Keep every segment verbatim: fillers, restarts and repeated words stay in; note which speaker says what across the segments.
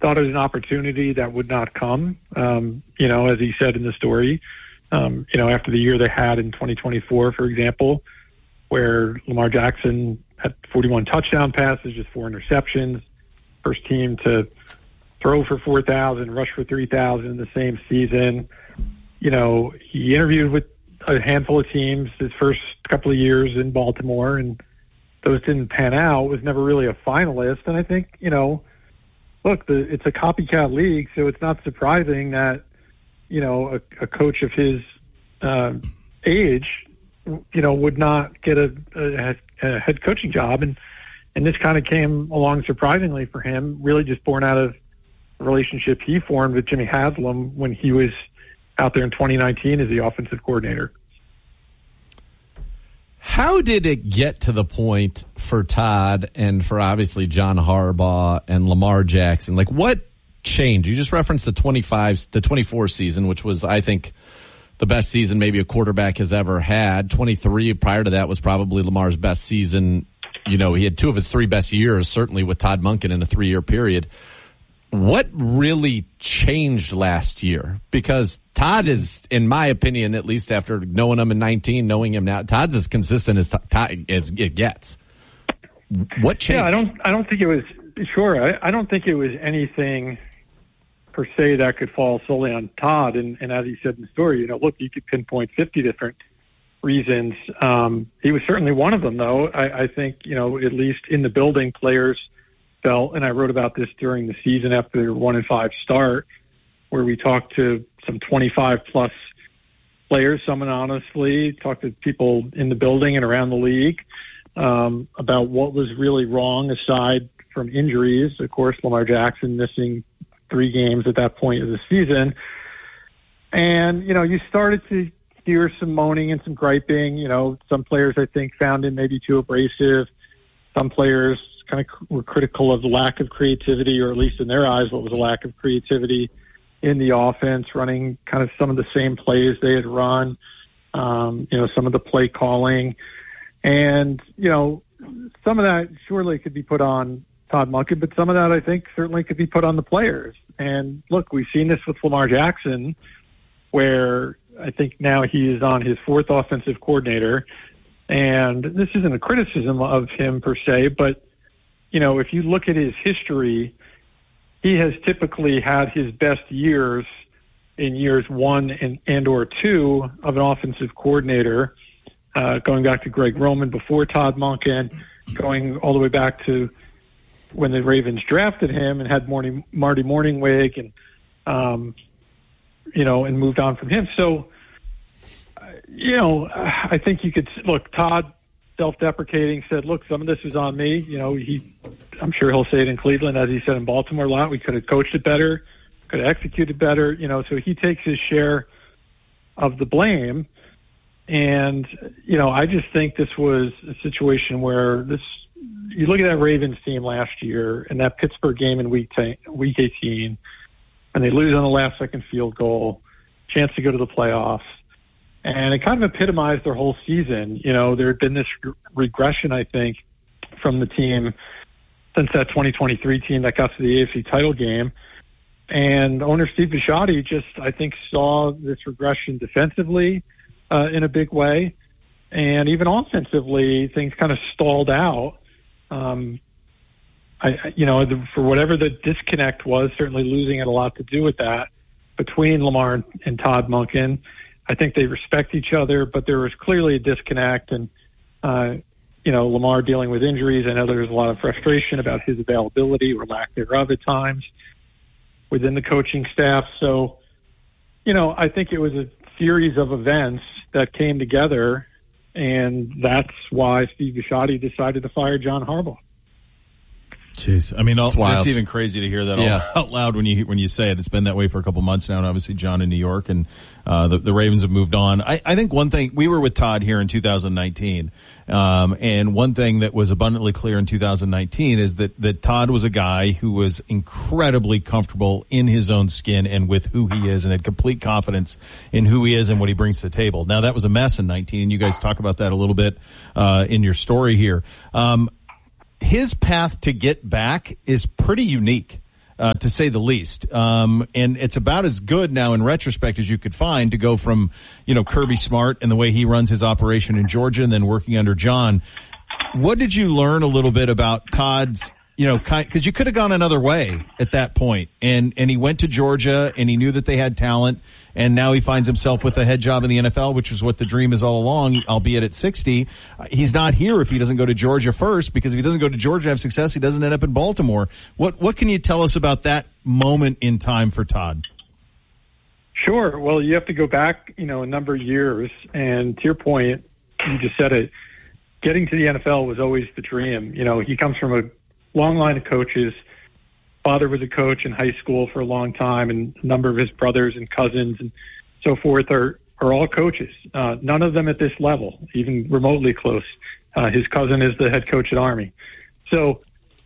Speaker 1: thought it was an opportunity that would not come, um, you know, as he said in the story, um, you know, after the year they had in twenty twenty-four, for example, where Lamar Jackson had forty-one touchdown passes, just four interceptions, first team to throw for four thousand, rush for three thousand in the same season. You know, he interviewed with a handful of teams his first couple of years in Baltimore, and those didn't pan out, was never really a finalist. And I think, you know, look, the, it's a copycat league, so it's not surprising that, you know, a, a coach of his uh, age, you know, would not get a, a, a head coaching job. And, and this kind of came along surprisingly for him, really just born out of the relationship he formed with Jimmy Haslam when he was out there in twenty nineteen as the offensive coordinator.
Speaker 2: How did it get to the point for Todd and for obviously John Harbaugh and Lamar Jackson? Like, what changed? You just referenced the twenty-five, the twenty-four season, which was, I think, the best season maybe a quarterback has ever had. twenty-three prior to that was probably Lamar's best season. You know, he had two of his three best years, certainly with Todd Monken in a three-year period. What really changed last year? Because Todd is, in my opinion, at least after knowing him in nineteen, knowing him now, Todd's as consistent as, Todd, as it gets. What changed?
Speaker 1: Yeah, I don't, I don't think it was, sure, I, I don't think it was anything per se that could fall solely on Todd. And, and as he said in the story, you know, look, you could pinpoint fifty different reasons. Um, he was certainly one of them, though. I, I think, you know, at least in the building, players felt, and I wrote about this during the season after their one and five start, where we talked to some twenty-five plus players, some anonymously, talked to people in the building and around the league um, about what was really wrong aside from injuries. Of course, Lamar Jackson missing three games at that point of the season. And, you know, you started to hear some moaning and some griping. You know, some players, I think, found him maybe too abrasive. Some players kind of were critical of the lack of creativity, or at least in their eyes, what was a lack of creativity in the offense, running kind of some of the same plays they had run, um, you know, some of the play calling. And, you know, some of that surely could be put on Todd Monken, but some of that I think certainly could be put on the players. And look, we've seen this with Lamar Jackson, where I think now he is on his fourth offensive coordinator. And this isn't a criticism of him per se, but you know, if you look at his history, he has typically had his best years in years one and, and or two of an offensive coordinator, uh, going back to Greg Roman before Todd Monken, going all the way back to when the Ravens drafted him and had Marty, Marty Morningwig and, um, you know, and moved on from him. So, uh, you know, I think you could look, Todd, self-deprecating, said, look, some of this is on me. You know, he, I'm sure he'll say it in Cleveland, as he said in Baltimore a lot. We could have coached it better, could have executed better, you know, so he takes his share of the blame. And, you know, I just think this was a situation where this, you look at that Ravens team last year and that Pittsburgh game in week ten, week eighteen, and they lose on the last second field goal, chance to go to the playoffs. And it kind of epitomized their whole season. You know, there had been this regression, I think, from the team since that twenty twenty-three team that got to the A F C title game. And owner Steve Bisciotti just, I think, saw this regression defensively uh, in a big way. And even offensively, things kind of stalled out. Um, I, you know, the, for whatever the disconnect was, certainly losing had a lot to do with that between Lamar and, and Todd Monken. I think they respect each other, but there was clearly a disconnect. And, uh, you know, Lamar dealing with injuries. I know there was a lot of frustration about his availability or lack thereof at times within the coaching staff. So, you know, I think it was a series of events that came together, and that's why Steve Bisciotti decided to fire John Harbaugh.
Speaker 3: Jeez, I mean, all, it's even crazy to hear that yeah. all out loud when you when you say it. It's been that way for a couple months now, and obviously John in New York, and uh, the, the Ravens have moved on. I, I think one thing, we were with Todd here in two thousand nineteen, um, and one thing that was abundantly clear in two thousand nineteen is that, that Todd was a guy who was incredibly comfortable in his own skin and with who he is, and had complete confidence in who he is and what he brings to the table. Now, that was a mess in nineteen, and you guys talk about that a little bit uh, in your story here. Um, His path to get back is pretty unique. uh, to say the least. Um, and it's about as good now in retrospect as you could find to go from, you know, Kirby Smart and the way he runs his operation in Georgia and then working under John. What did you learn a little bit about Todd's, you know, kind, because you could have gone another way at that point, and and he went to Georgia, and he knew that they had talent, and now he finds himself with a head job in the N F L, which is what the dream is all along, albeit at sixty. Uh, he's not here if he doesn't go to Georgia first, because if he doesn't go to Georgia and have success, he doesn't end up in Baltimore. What what can you tell us about that moment in time for Todd?
Speaker 1: Sure. Well, you have to go back, you know, a number of years, and to your point, you just said it, getting to the N F L was always the dream. You know, he comes from a long line of coaches. Father was a coach in high school for a long time, and a number of his brothers and cousins and so forth are, are all coaches. Uh, none of them at this level, even remotely close. Uh, his cousin is the head coach at Army. So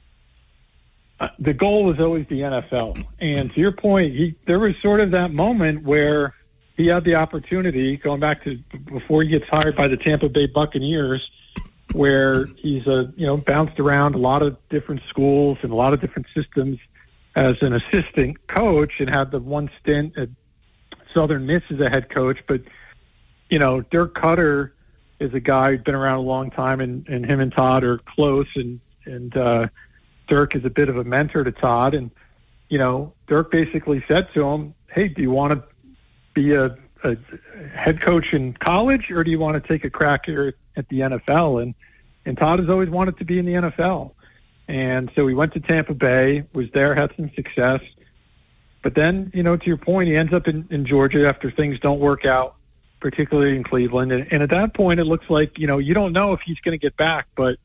Speaker 1: uh, the goal was always the N F L. And to your point, he, there was sort of that moment where he had the opportunity, going back to before he gets hired by the Tampa Bay Buccaneers, where he's a you know bounced around a lot of different schools and a lot of different systems as an assistant coach, and had the one stint at Southern Miss as a head coach. But you know, Dirk Cutter is a guy who's been around a long time, and, and him and Todd are close, and and uh, Dirk is a bit of a mentor to Todd. And you know, Dirk basically said to him, "Hey, do you want to be a, a head coach in college, or do you want to take a crack here at the N F L?" And and Todd has always wanted to be in the N F L. And so he went to Tampa Bay, was there, had some success. But then, you know, to your point, he ends up in, in Georgia after things don't work out, particularly in Cleveland. And, and at that point, it looks like, you know, you don't know if he's going to get back. But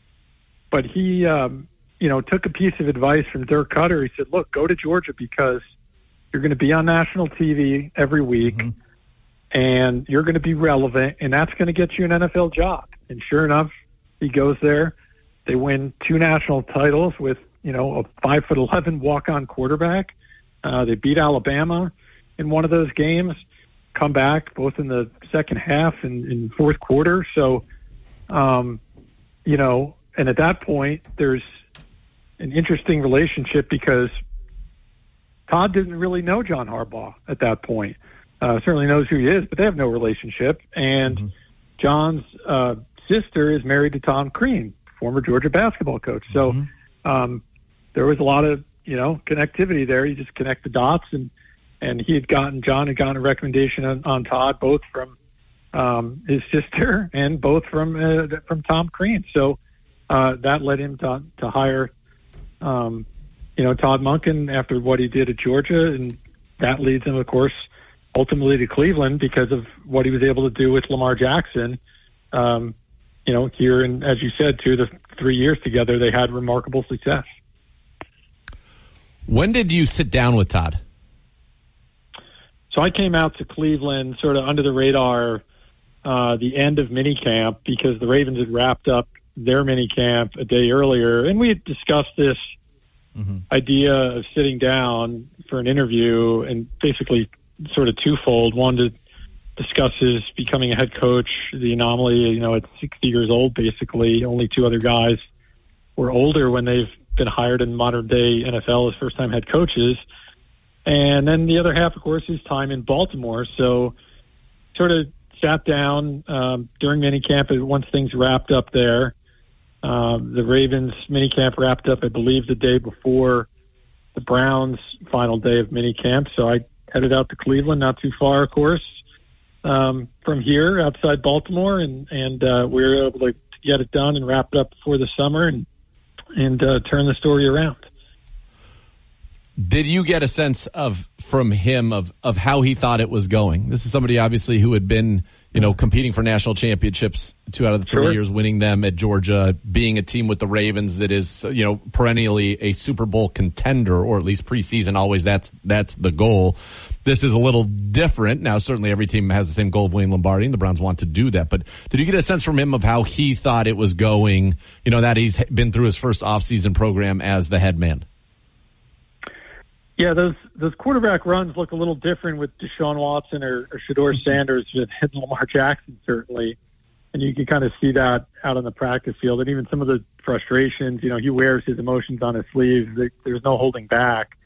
Speaker 1: but he, um, you know, took a piece of advice from Dirk Cutter. He said, look, go to Georgia because you're going to be on national T V every week. Mm-hmm. And you're going to be relevant, and that's going to get you an N F L job. And sure enough, he goes there. They win two national titles with, you know, a five foot eleven walk-on quarterback. Uh, they beat Alabama in one of those games, come back both in the second half and in fourth quarter. So, um, you know, and at that point, there's an interesting relationship because Todd didn't really know John Harbaugh at that point. Uh, certainly knows who he is, but they have no relationship. And mm-hmm. John's uh, sister is married to Tom Crean, former Georgia basketball coach. So mm-hmm. um, there was a lot of, you know, connectivity there. You just connect the dots, and and he had gotten, John had gotten a recommendation on, on Todd, both from um, his sister and both from uh, from Tom Crean. So uh, that led him to, to hire, um, you know, Todd Monken after what he did at Georgia, and that leads him, of course, ultimately to Cleveland because of what he was able to do with Lamar Jackson. Um, you know, here, and as you said, too, the three years together, they had remarkable success.
Speaker 2: When did you sit down with Todd?
Speaker 1: So I came out to Cleveland sort of under the radar uh, the end of minicamp because the Ravens had wrapped up their minicamp a day earlier, and we had discussed this mm-hmm. idea of sitting down for an interview, and basically sort of twofold. One, to discuss his becoming a head coach, the anomaly, you know, at sixty years old, basically. Only two other guys were older when they've been hired in modern day N F L as first time head coaches. And then the other half, of course, is time in Baltimore. So sort of sat down um, during minicamp once things wrapped up there. Um, the Ravens minicamp wrapped up, I believe, the day before the Browns' final day of minicamp. So I headed out to Cleveland, not too far, of course, um, from here outside Baltimore, and and uh, we were able to get it done and wrap it up before the summer and and uh, turn the story around.
Speaker 2: Did you get a sense of from him of of how he thought it was going? This is somebody obviously who had been, you know, competing for national championships two out of the three sure. years, winning them at Georgia, being a team with the Ravens that is, you know, perennially a Super Bowl contender, or at least preseason. Always that's that's the goal. This is a little different. Now, certainly every team has the same goal of winning Lombardi, and the Browns want to do that. But did you get a sense from him of how he thought it was going, you know, that he's been through his first offseason program as the head man?
Speaker 1: Yeah, those those quarterback runs look a little different with Deshaun Watson or, or Shedeur Sanders than Lamar Jackson, certainly. And you can kind of see that out on the practice field. And even some of the frustrations, you know, he wears his emotions on his sleeve. There's no holding back.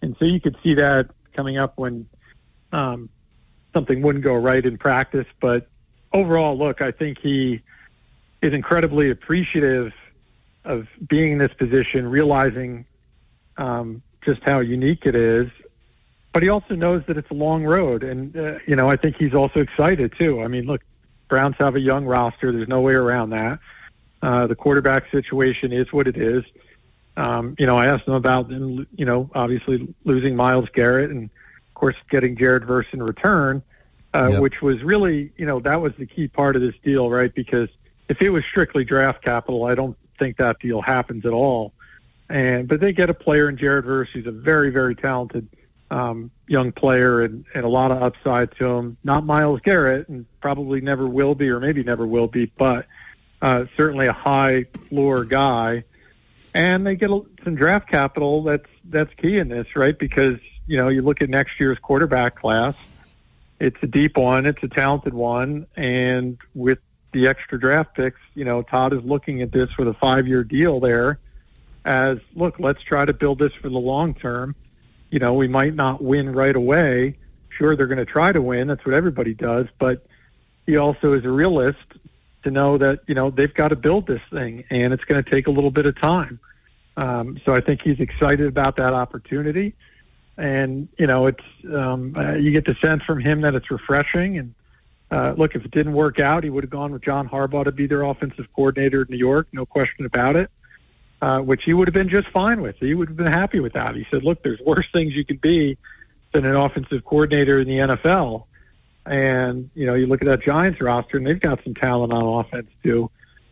Speaker 1: And so you could see that coming up when um, something wouldn't go right in practice. But overall, look, I think he is incredibly appreciative of being in this position, realizing um, just how unique it is. But he also knows that it's a long road. And, uh, you know, I think he's also excited, too. I mean, look, Browns have a young roster. There's no way around that. Uh, the quarterback situation is what it is. Um, you know, I asked him about, them, you know, obviously losing Myles Garrett and, of course, getting Jared Verse in return, uh, yep. which was really, you know, that was the key part of this deal, right? Because if it was strictly draft capital, I don't think that deal happens at all. And but they get a player in Jared Verse who's a very, very talented um, young player and, and a lot of upside to him. Not Myles Garrett, and probably never will be, or maybe never will be, but uh, certainly a high floor guy. And they get a, some draft capital that's that's key in this, right? Because, you know, you look at next year's quarterback class, it's a deep one, it's a talented one, and with the extra draft picks, you know, Todd is looking at this with a five-year deal there as, look, let's try to build this for the long term. You know, we might not win right away. Sure, they're going to try to win. That's what everybody does. But he also is a realist to know that, you know, they've got to build this thing, and it's going to take a little bit of time. Um, so I think he's excited about that opportunity. And, you know, it's um, uh, you get the sense from him that it's refreshing. And, uh, look, if it didn't work out, he would have gone with John Harbaugh to be their offensive coordinator in New York, no question about it, uh, which he would have been just fine with. He would have been happy with that. He said, look, there's worse things you can be than an offensive coordinator in the N F L. And, you know, you look at that Giants roster, and they've got some talent on offense, too.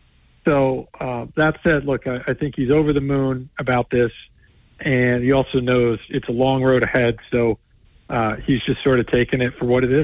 Speaker 1: So uh, that said, look, I, I think he's over the moon about this, and he also knows it's a long road ahead, so uh, he's just sort of taking it for what it is.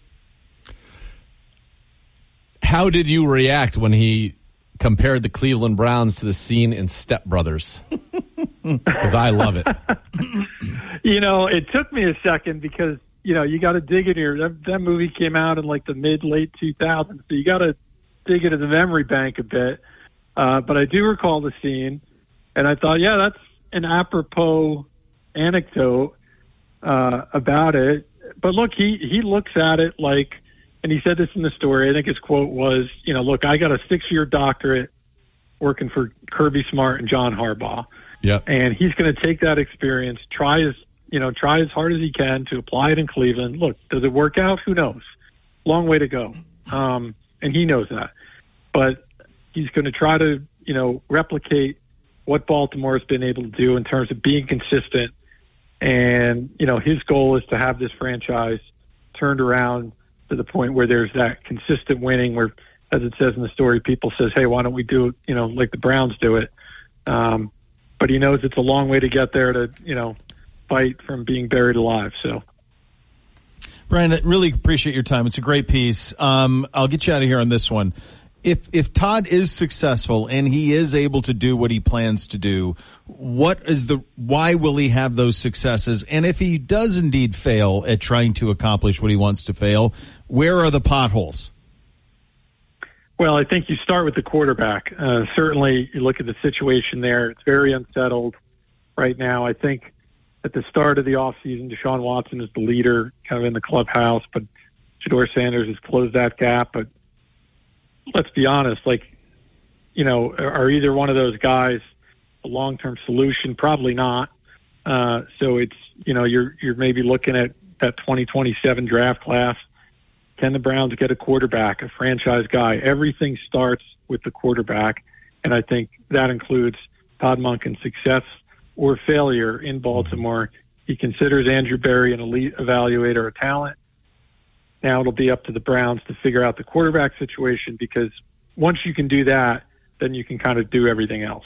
Speaker 2: How did you react when he compared the Cleveland Browns to the scene in Step Brothers? Because I love it.
Speaker 1: You know, it took me a second because, you know, you got to dig in here. That, that movie came out in like the mid, late two thousands, so you got to dig into the memory bank a bit. Uh, but I do recall the scene, and I thought, yeah, that's an apropos anecdote uh, about it. But look, he, he looks at it like, and he said this in the story, I think his quote was, you know, look, I got a six-year doctorate working for Kirby Smart and John Harbaugh.
Speaker 2: Yep.
Speaker 1: And he's going to take that experience, try as, you know, try as hard as he can to apply it in Cleveland. Look, does it work out? Who knows? Long way to go. Um, and he knows that. But he's going to try to, you know, replicate what Baltimore has been able to do in terms of being consistent. And, you know, his goal is to have this franchise turned around to the point where there's that consistent winning where, as it says in the story, people says, hey, why don't we do it, you know, like the Browns do it? Um, but he knows it's a long way to get there to, you know, fight from being buried alive. So,
Speaker 3: Brian, I really appreciate your time. It's a great piece. Um, I'll get you out of here on this one. If if Todd is successful and he is able to do what he plans to do, what is the why will he have those successes? And if he does indeed fail at trying to accomplish what he wants to fail, where are the potholes?
Speaker 1: Well, I think you start with the quarterback. Uh, certainly, you look at the situation there. It's very unsettled right now. I think at the start of the offseason, Deshaun Watson is the leader kind of in the clubhouse, but Shedeur Sanders has closed that gap. But let's be honest, like, you know, are either one of those guys a long-term solution? Probably not. Uh, so it's, you know, you're you're maybe looking at that twenty twenty-seven draft class. Can the Browns get a quarterback, a franchise guy? Everything starts with the quarterback, and I think that includes Todd Monken's success or failure in Baltimore. He considers Andrew Berry an elite evaluator of talent. Now it'll be up to the Browns to figure out the quarterback situation, because once you can do that, then you can kind of do everything else.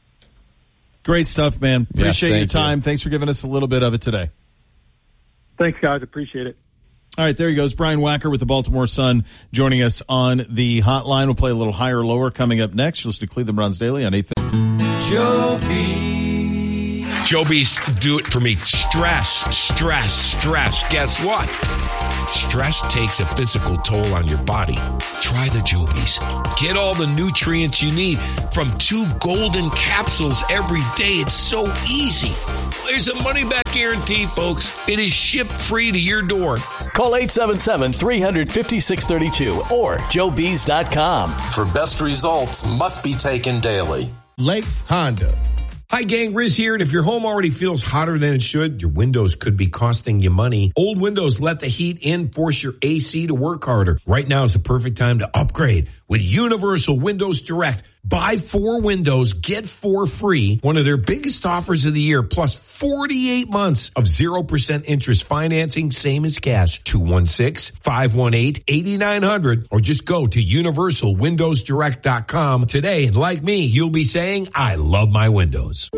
Speaker 3: Great stuff, man. Appreciate
Speaker 2: yes,
Speaker 3: your time.
Speaker 2: You.
Speaker 3: Thanks for giving us a little bit of it today.
Speaker 1: Thanks, guys. Appreciate it.
Speaker 3: All right, there he goes. Brian Wacker with the Baltimore Sun joining us on the hotline. We'll play a little higher lower coming up next. You'll listen to Cleveland Browns Daily on eight fifty.
Speaker 4: Joe B. Joe B's do it for me. Stress, stress, stress. Guess what? Stress takes a physical toll on your body. Try the Joe B's. Get all the nutrients you need from two golden capsules every day. It's so easy. There's a money-back guarantee, folks. It is shipped free to your door.
Speaker 5: Call eight seven seven, three five six, three two or joe bees dot com.
Speaker 6: For best results, must be taken daily.
Speaker 7: Lakes Honda. Hi, gang. Riz here. And if your home already feels hotter than it should, your windows could be costing you money. Old windows let the heat in, force your A C to work harder. Right now is the perfect time to upgrade with Universal Windows Direct. Buy four windows, get four free. One of their biggest offers of the year, plus forty-eight months of zero percent interest financing, same as cash. two one six, five one eight, eight nine zero zero or just go to universal windows direct dot com today. And like me, you'll be saying, I love my windows.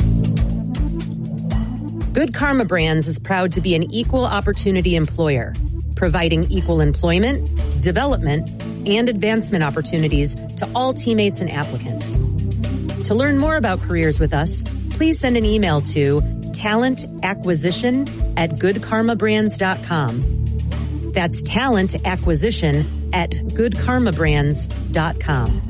Speaker 8: Good Karma Brands is proud to be an equal opportunity employer, providing equal employment, development, and advancement opportunities to all teammates and applicants. To learn more about careers with us, please send an email to talent acquisition at good karma brands dot com. That's talent acquisition at good karma brands dot com.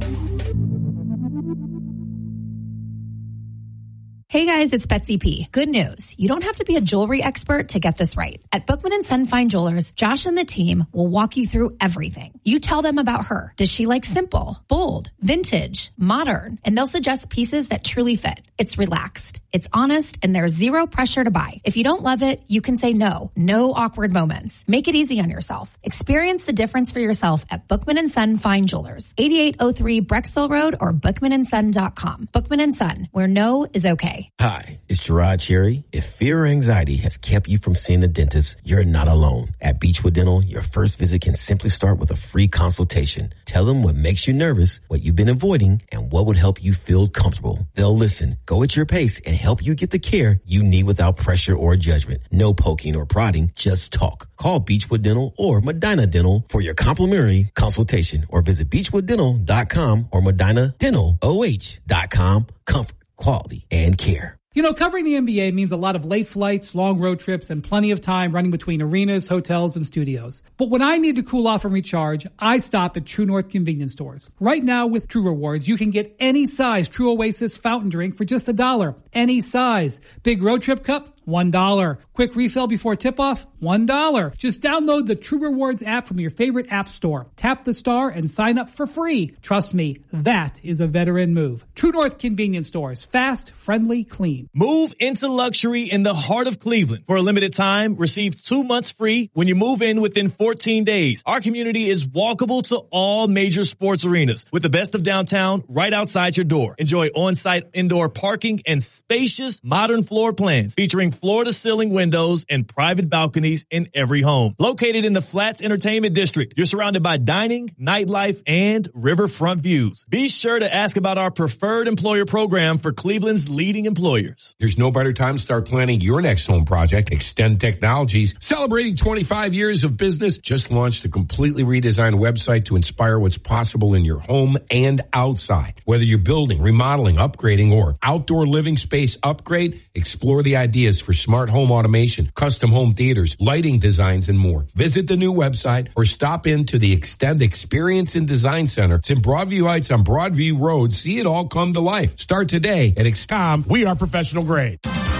Speaker 9: Hey guys, it's Betsy P. Good news. You don't have to be a jewelry expert to get this right. At Bookman and Son Fine Jewelers, Josh and the team will walk you through everything. You tell them about her. Does she like simple, bold, vintage, modern? And they'll suggest pieces that truly fit. It's relaxed, it's honest, and there's zero pressure to buy. If you don't love it, you can say no. No awkward moments. Make it easy on yourself. Experience the difference for yourself at Bookman and Son Fine Jewelers, eighty-eight oh three Brecksville Road or bookman and son dot com. Bookman and Son, where no is okay.
Speaker 10: Hi, it's Gerard Cherry. If fear or anxiety has kept you from seeing the dentist, you're not alone. At Beechwood Dental, your first visit can simply start with a free consultation. Tell them what makes you nervous, what you've been avoiding, and what would help you feel comfortable. They'll listen, go at your pace, and help you get the care you need without pressure or judgment. No poking or prodding, just talk. Call Beechwood Dental or Medina Dental for your complimentary consultation, or visit beechwood dental dot com or medina dental o h dot com. Comfort, quality, and care.
Speaker 11: You know, covering the N B A means a lot of late flights, long road trips, and plenty of time running between arenas, hotels, and studios. But when I need to cool off and recharge, I stop at True North convenience stores. Right now with True Rewards, you can get any size True Oasis fountain drink for just a dollar. Any size. Big road trip cup, one dollar. Quick refill before tip-off, one dollar. Just download the True Rewards app from your favorite app store. Tap the star and sign up for free. Trust me, that is a veteran move. True North convenience stores. Fast, friendly, clean.
Speaker 12: Move into luxury in the heart of Cleveland. For a limited time, receive two months free when you move in within fourteen days. Our community is walkable to all major sports arenas with the best of downtown right outside your door. Enjoy on-site indoor parking and spacious modern floor plans featuring floor-to-ceiling windows and private balconies in every home. Located in the Flats Entertainment District, you're surrounded by dining, nightlife, and riverfront views. Be sure to ask about our preferred employer program for Cleveland's leading employers.
Speaker 7: There's no better time to start planning your next home project. Extend Technologies, celebrating twenty-five years of business, just launched a completely redesigned website to inspire what's possible in your home and outside. Whether you're building, remodeling, upgrading, or outdoor living space upgrade, explore the ideas for smart home automation, custom home theaters, lighting designs, and more. Visit the new website or stop into the Extend Experience and Design Center. It's in Broadview Heights on Broadview Road. See it all come to life. Start today at Extom. We are professional grade.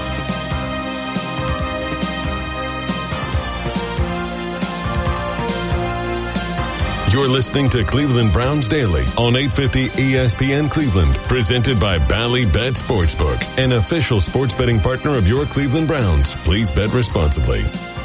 Speaker 13: You're listening to Cleveland Browns Daily on eight fifty E S P N Cleveland, presented by Bally Bet Sportsbook, an official sports betting partner of your Cleveland Browns. Please bet responsibly.